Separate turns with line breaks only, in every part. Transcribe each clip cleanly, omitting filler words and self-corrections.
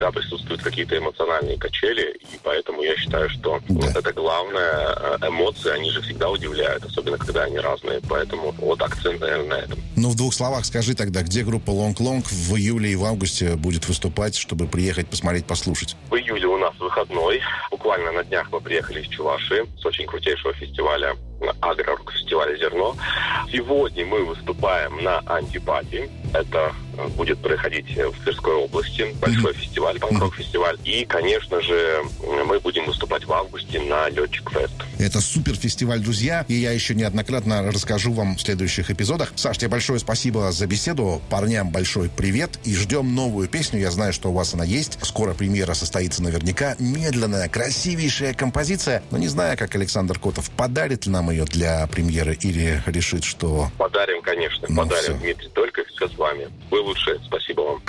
Да, присутствуют какие-то эмоциональные качели, и поэтому я считаю, что это главное. Эмоции, они же всегда удивляют, особенно когда они разные, поэтому вот акцент, наверное, на этом.
Ну, в двух словах скажи тогда, где группа Long Long в июле и в августе будет выступать, чтобы приехать, посмотреть, послушать?
В июле у нас выходной. Буквально на днях мы приехали из Чувашии, с очень крутейшего фестиваля, агро-фестиваля «Зерно». Сегодня мы выступаем на Антипати. Это будет проходить в Тверской области. Большой фестиваль, панк-рок-фестиваль. И, конечно же, мы будем выступать в августе на Летчик-фест.
Это супер фестиваль, друзья. И я еще неоднократно расскажу вам в следующих эпизодах. Саш, тебе большое спасибо за беседу. Парням большой привет. И ждем новую песню. Я знаю, что у вас она есть. Скоро премьера состоится наверняка. Медленная, красивейшая композиция. Но не знаю, как Александр Котов подарит ли нам ее для премьеры или решит, что...
Подарим, конечно.
Ну,
подарим,
все.
Дмитрий. Только все с вами. Вы лучшие. Спасибо вам.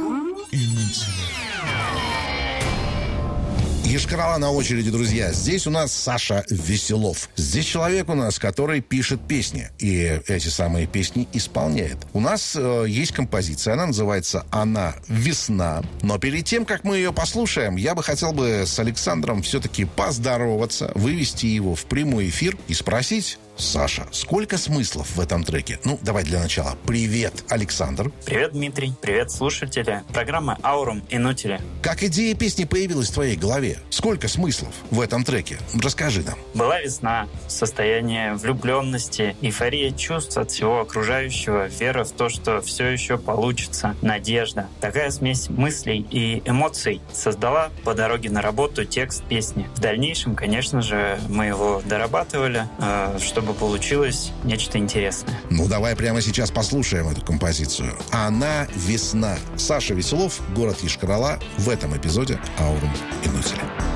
Йошкар-Ола на очереди, друзья. Здесь у нас Саша Веселов. Здесь человек у нас, который пишет песни. И эти самые песни исполняет. У нас есть композиция. Она называется «Она весна». Но перед тем, как мы ее послушаем, я бы хотел бы с Александром все-таки поздороваться, вывести его в прямой эфир и спросить: Саша, сколько смыслов в этом треке? Ну, давай для начала. Привет, Александр.
Привет, Дмитрий. Привет, слушатели. Программа «Аурум и Нутили».
Как идея песни появилась в твоей голове? Сколько смыслов в этом треке? Расскажи нам.
Была весна, состояние влюбленности, эйфория чувств от всего окружающего, вера в то, что все еще получится, надежда. Такая смесь мыслей и эмоций создала по дороге на работу текст песни. В дальнейшем, конечно же, мы его дорабатывали, чтобы получилось нечто интересное.
Ну, давай прямо сейчас послушаем эту композицию. «Она весна». Саша Веселов, город Йошкар-Ола в этом эпизоде «Аурум и Нутили».